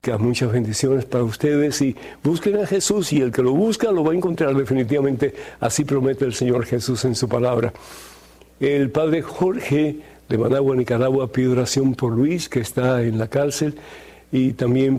Que muchas bendiciones para ustedes y busquen a Jesús y el que lo busca lo va a encontrar definitivamente, así promete el Señor Jesús en su palabra. El padre Jorge de Managua, Nicaragua, pide oración por Luis, que está en la cárcel, y también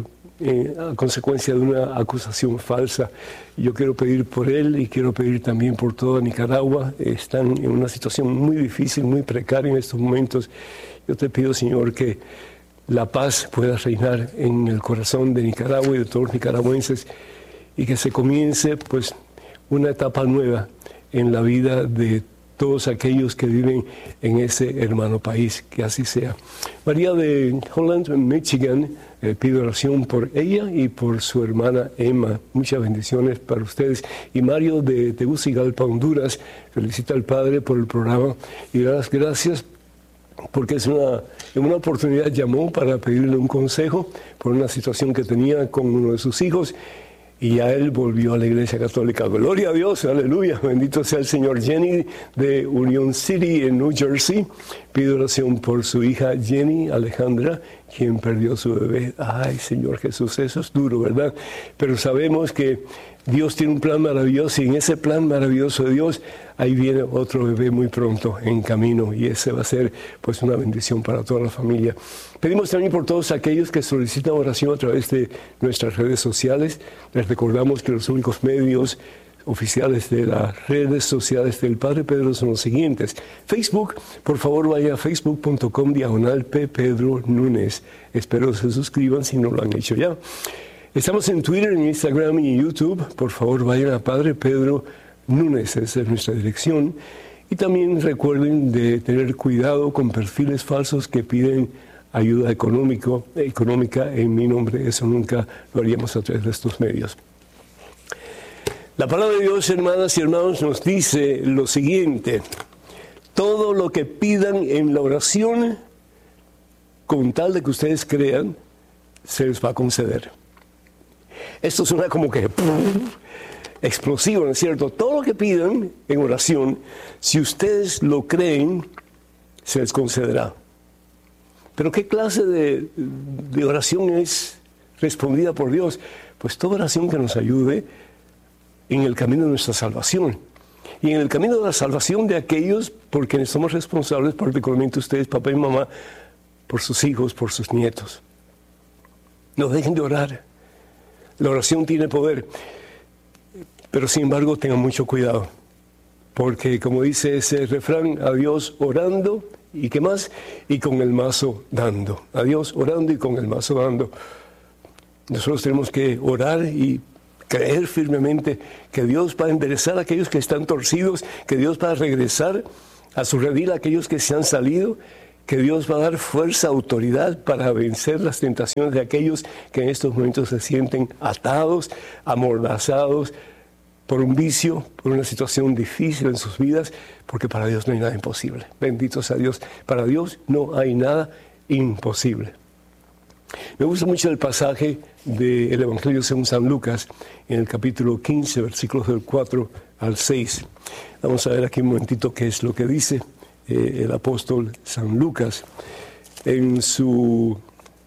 a consecuencia de una acusación falsa. Yo quiero pedir por él y quiero pedir también por toda Nicaragua. Están en una situación muy difícil, muy precaria en estos momentos. Yo te pido, Señor, que la paz pueda reinar en el corazón de Nicaragua y de todos los nicaragüenses y que se comience pues una etapa nueva en la vida de todos aquellos que viven en ese hermano país, que así sea. María de Holland, Michigan, pido oración por ella y por su hermana Emma. Muchas bendiciones para ustedes. Y Mario de Tegucigalpa, Honduras, felicita al Padre por el programa y da las gracias porque en una oportunidad llamó para pedirle un consejo por una situación que tenía con uno de sus hijos y a él volvió a la Iglesia Católica. Gloria a Dios, aleluya, bendito sea el Señor. Jenny de Union City en New Jersey pide oración por su hija Jenny Alejandra, quien perdió su bebé. Ay, Señor Jesús, eso es duro, ¿verdad? Pero sabemos que Dios tiene un plan maravilloso y en ese plan maravilloso de Dios, ahí viene otro bebé muy pronto en camino y ese va a ser pues una bendición para toda la familia. Pedimos también por todos aquellos que solicitan oración a través de nuestras redes sociales. Les recordamos que los únicos medios oficiales de las redes sociales del Padre Pedro son los siguientes. Facebook, por favor vaya a facebook.com/P. Pedro Núñez. Espero se suscriban si no lo han hecho ya. Estamos en Twitter, en Instagram y en YouTube. Por favor, vayan a Padre Pedro Núñez, esa es nuestra dirección. Y también recuerden de tener cuidado con perfiles falsos que piden ayuda económica en mi nombre. Eso nunca lo haríamos a través de estos medios. La palabra de Dios, hermanas y hermanos, nos dice lo siguiente: todo lo que pidan en la oración, con tal de que ustedes crean, se les va a conceder. Esto suena como que explosivo, ¿no es cierto? Todo lo que pidan en oración, si ustedes lo creen, se les concederá. Pero ¿qué clase de oración es respondida por Dios? Pues toda oración que nos ayude en el camino de nuestra salvación. Y en el camino de la salvación de aquellos por quienes somos responsables, particularmente ustedes, papá y mamá, por sus hijos, por sus nietos. No dejen de orar. La oración tiene poder, pero sin embargo tengan mucho cuidado, porque como dice ese refrán, a Dios orando y ¿qué más? Y con el mazo dando. A Dios orando y con el mazo dando. Nosotros tenemos que orar y creer firmemente que Dios va a enderezar a aquellos que están torcidos, que Dios va a regresar a su redil a aquellos que se han salido, que Dios va a dar fuerza, autoridad para vencer las tentaciones de aquellos que en estos momentos se sienten atados, amordazados por un vicio, por una situación difícil en sus vidas, porque para Dios no hay nada imposible. Bendito sea Dios. Para Dios no hay nada imposible. Me gusta mucho el pasaje del Evangelio según San Lucas, en el capítulo 15, versículos del 4 al 6. Vamos a ver aquí un momentito qué es lo que dice el apóstol San Lucas en su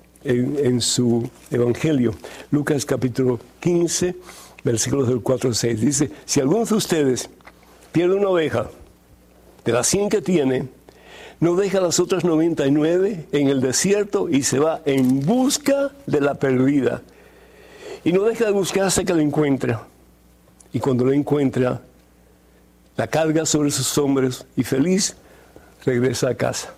Evangelio. Lucas capítulo 15, versículos del 4 al 6. Dice: si alguno de ustedes pierde una oveja de las 100 que tiene, no deja las otras 99 en el desierto y se va en busca de la perdida. Y no deja de buscar hasta que la encuentra. Y cuando la encuentra, la carga sobre sus hombros y feliz regresa a casa.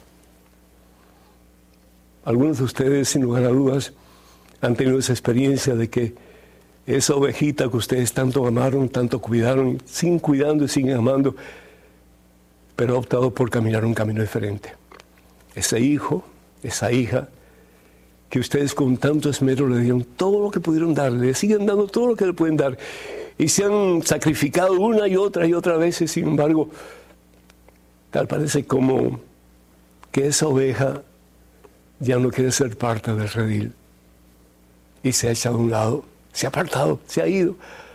Algunos de ustedes, sin lugar a dudas, han tenido esa experiencia de que esa ovejita que ustedes tanto amaron, tanto cuidaron, siguen cuidando y siguen amando, pero ha optado por caminar un camino diferente. Ese hijo, esa hija, que ustedes con tanto esmero le dieron todo lo que pudieron darle, le siguen dando todo lo que le pueden dar, y se han sacrificado una y otra vez, y sin embargo, tal parece como que esa oveja ya no quiere ser parte del redil, y se ha echado a un lado, se ha apartado, se ha ido.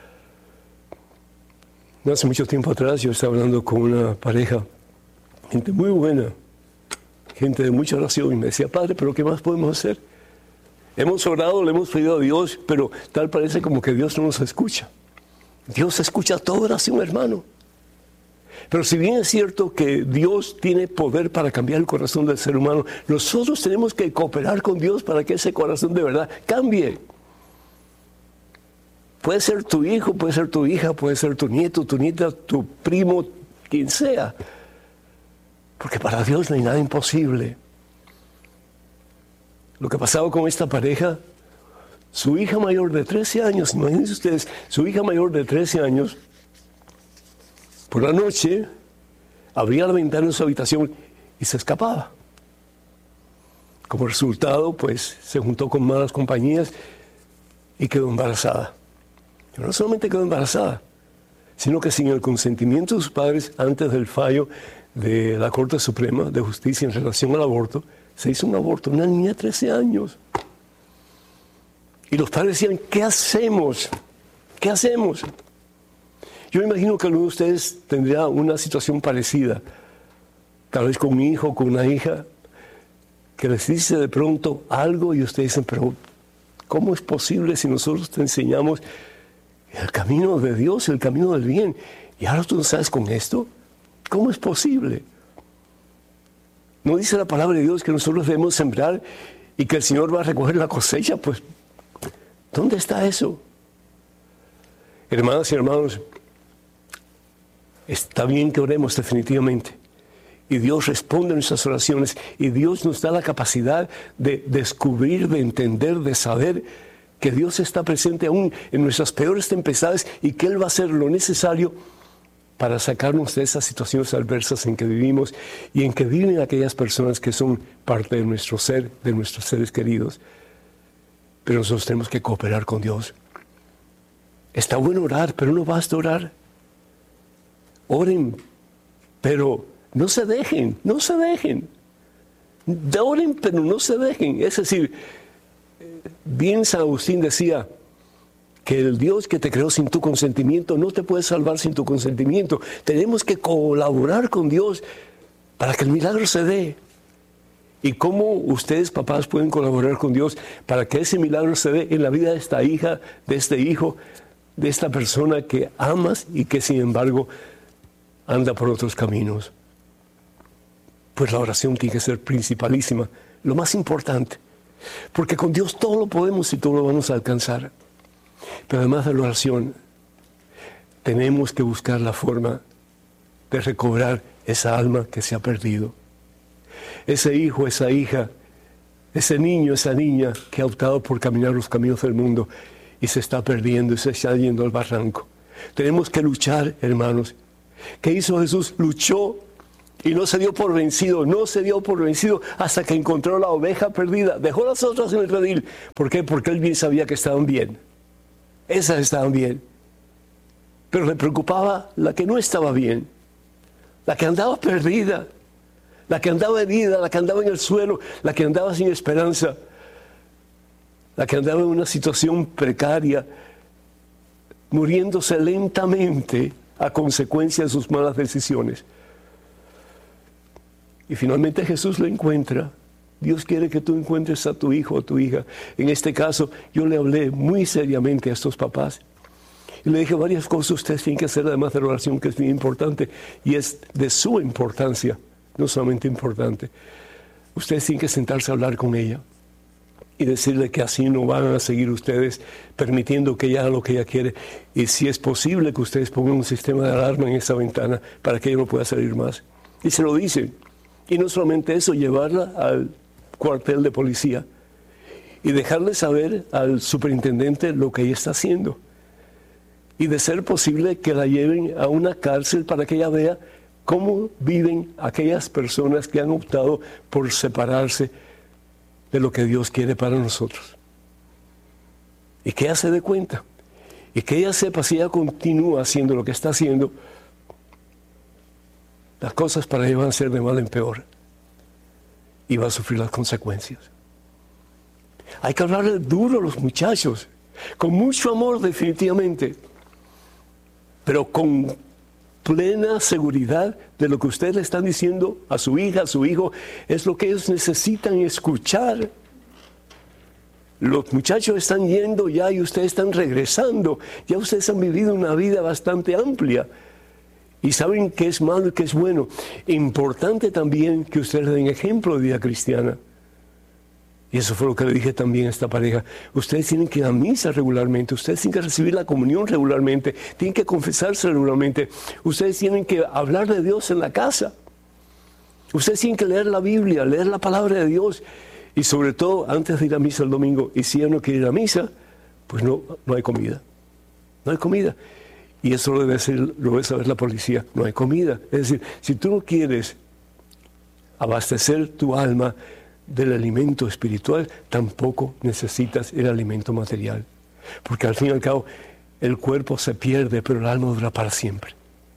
No hace mucho tiempo atrás yo estaba hablando con una pareja, gente muy buena, gente de mucha oración, y me decía: padre, ¿pero qué más podemos hacer? Hemos orado, le hemos pedido a Dios, pero tal parece como que Dios no nos escucha. Dios escucha toda oración, hermano. Pero si bien es cierto que Dios tiene poder para cambiar el corazón del ser humano, nosotros tenemos que cooperar con Dios para que ese corazón de verdad cambie. Puede ser tu hijo, puede ser tu hija, puede ser tu nieto, tu nieta, tu primo, quien sea. Porque para Dios no hay nada imposible. Lo que pasaba con esta pareja, su hija mayor de 13 años, imagínense ustedes, su hija mayor de 13 años, por la noche, abría la ventana de su habitación y se escapaba. Como resultado, pues, se juntó con malas compañías y quedó embarazada. Pero no solamente quedó embarazada, sino que sin el consentimiento de sus padres, antes del fallo de la Corte Suprema de Justicia en relación al aborto, se hizo un aborto, una niña de 13 años. Y los padres decían, ¿qué hacemos? ¿Qué hacemos? Yo me imagino que alguno de ustedes tendría una situación parecida, tal vez con un hijo, con una hija, que les dice de pronto algo y ustedes dicen, pero ¿cómo es posible si nosotros te enseñamos el camino de Dios, el camino del bien? Y ahora tú no sabes con esto. ¿Cómo es posible? ¿No dice la palabra de Dios que nosotros debemos sembrar y que el Señor va a recoger la cosecha? Pues, ¿dónde está eso? Hermanas y hermanos, está bien que oremos definitivamente. Y Dios responde a nuestras oraciones. Y Dios nos da la capacidad de descubrir, de entender, de saber que Dios está presente aún en nuestras peores tempestades y que Él va a hacer lo necesario para sacarnos de esas situaciones adversas en que vivimos y en que viven aquellas personas que son parte de nuestro ser, de nuestros seres queridos. Pero nosotros tenemos que cooperar con Dios. Está bueno orar, pero no basta orar. Oren, pero no se dejen, no se dejen. Oren, pero no se dejen. Es decir, bien San Agustín decía que el Dios que te creó sin tu consentimiento no te puede salvar sin tu consentimiento. Tenemos que colaborar con Dios para que el milagro se dé. ¿Y cómo ustedes, papás, pueden colaborar con Dios para que ese milagro se dé en la vida de esta hija, de este hijo, de esta persona que amas y que sin embargo anda por otros caminos? Pues la oración tiene que ser principalísima, lo más importante. Porque con Dios todo lo podemos y todo lo vamos a alcanzar. Pero además de la oración, tenemos que buscar la forma de recobrar esa alma que se ha perdido. Ese hijo, esa hija, ese niño, esa niña que ha optado por caminar los caminos del mundo y se está perdiendo y se está yendo al barranco. Tenemos que luchar, hermanos. ¿Qué hizo Jesús? Luchó y no se dio por vencido, no se dio por vencido hasta que encontró la oveja perdida. Dejó las otras en el redil. ¿Por qué? Porque él bien sabía que estaban bien. Esas estaban bien. Pero le preocupaba la que no estaba bien, la que andaba perdida, la que andaba herida, la que andaba en el suelo, la que andaba sin esperanza, la que andaba en una situación precaria, muriéndose lentamente a consecuencia de sus malas decisiones. Y finalmente Jesús la encuentra. Dios quiere que tú encuentres a tu hijo o a tu hija. En este caso, yo le hablé muy seriamente a estos papás. Y le dije varias cosas ustedes tienen que hacer, además de la oración, que es bien importante. Y es de su importancia, no solamente importante. Ustedes tienen que sentarse a hablar con ella y decirle que así no van a seguir ustedes permitiendo que ella haga lo que ella quiere. Y si es posible que ustedes pongan un sistema de alarma en esa ventana para que ella no pueda salir más. Y se lo dicen. Y no solamente eso, llevarla al cuartel de policía y dejarle saber al superintendente lo que ella está haciendo. Y de ser posible que la lleven a una cárcel para que ella vea cómo viven aquellas personas que han optado por separarse de lo que Dios quiere para nosotros. Y que ella se dé cuenta. Y que ella sepa, si ella continúa haciendo lo que está haciendo, las cosas para ella van a ser de mal en peor. Y va a sufrir las consecuencias. Hay que hablarle duro a los muchachos, con mucho amor definitivamente, pero con plena seguridad de lo que ustedes le están diciendo a su hija, a su hijo, es lo que ellos necesitan escuchar. Los muchachos están yendo ya y ustedes están regresando. Ya ustedes han vivido una vida bastante amplia y saben qué es malo y qué es bueno. Importante también que ustedes den ejemplo de vida cristiana. Y eso fue lo que le dije también a esta pareja. Ustedes tienen que ir a misa regularmente, ustedes tienen que recibir la comunión regularmente, tienen que confesarse regularmente, ustedes tienen que hablar de Dios en la casa. Ustedes tienen que leer la Biblia, leer la palabra de Dios. Y sobre todo, antes de ir a misa el domingo, y si ella no quiere ir a misa, pues no hay comida. No hay comida. Y eso lo debe saber la policía. No hay comida. Es decir, si tú no quieres abastecer tu alma del alimento espiritual, tampoco necesitas el alimento material. Porque al fin y al cabo, el cuerpo se pierde, pero el alma dura para siempre.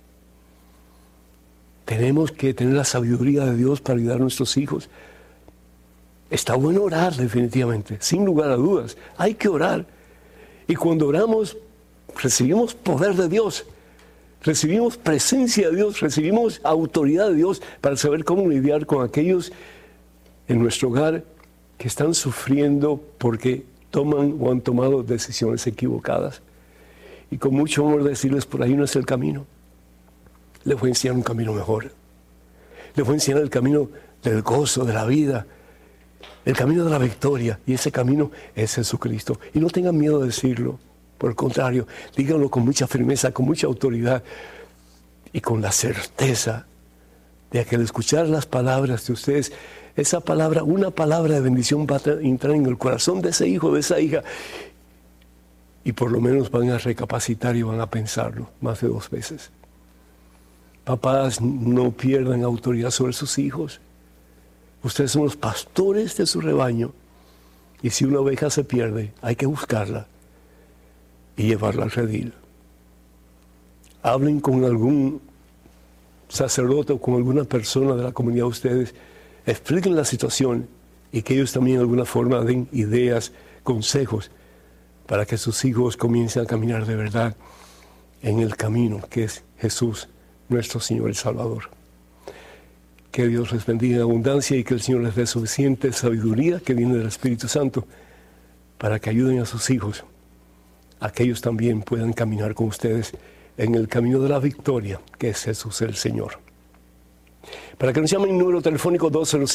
Tenemos que tener la sabiduría de Dios para ayudar a nuestros hijos. Está bueno orar definitivamente, sin lugar a dudas. Hay que orar. Y cuando oramos, recibimos poder de Dios. Recibimos presencia de Dios, recibimos autoridad de Dios para saber cómo lidiar con aquellos en nuestro hogar que están sufriendo porque toman o han tomado decisiones equivocadas. Y con mucho amor decirles, por ahí no es el camino. Les voy a enseñar un camino mejor. Les voy a enseñar el camino del gozo, de la vida, el camino de la victoria. Y ese camino es Jesucristo. Y no tengan miedo de decirlo. Por el contrario, díganlo con mucha firmeza, con mucha autoridad y con la certeza de que al escuchar las palabras de ustedes, esa palabra, una palabra de bendición va a entrar en el corazón de ese hijo, de esa hija, y por lo menos van a recapacitar y van a pensarlo más de 2 veces. Papás, no pierdan autoridad sobre sus hijos. Ustedes son los pastores de su rebaño, y si una oveja se pierde, hay que buscarla y llevarla al redil. Hablen con algún sacerdote o con alguna persona de la comunidad de ustedes, expliquen la situación y que ellos también de alguna forma den ideas, consejos para que sus hijos comiencen a caminar de verdad en el camino que es Jesús, nuestro Señor y Salvador. Que Dios les bendiga en abundancia y que el Señor les dé suficiente sabiduría que viene del Espíritu Santo para que ayuden a sus hijos a que ellos también puedan caminar con ustedes en el camino de la victoria, que es Jesús el Señor. Para que nos llamen, número telefónico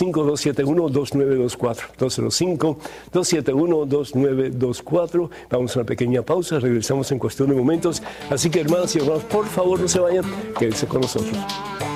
205-271-2924. 205-271-2924. Vamos a una pequeña pausa, regresamos en cuestión de momentos. Así que, hermanas y hermanos, por favor no se vayan, quédense con nosotros.